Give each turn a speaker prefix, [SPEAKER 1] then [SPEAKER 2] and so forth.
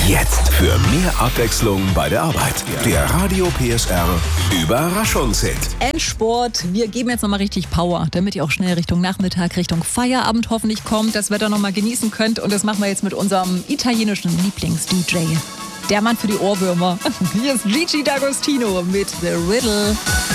[SPEAKER 1] Jetzt für mehr Abwechslung bei der Arbeit. Der Radio PSR Überraschungshit.
[SPEAKER 2] Endsport. Wir geben jetzt nochmal richtig Power, damit ihr auch schnell Richtung Nachmittag, Richtung Feierabend hoffentlich kommt, das Wetter nochmal genießen könnt. Und das machen wir jetzt mit unserem italienischen Lieblings-DJ. Der Mann für die Ohrwürmer. Hier ist Gigi D'Agostino mit The Riddle.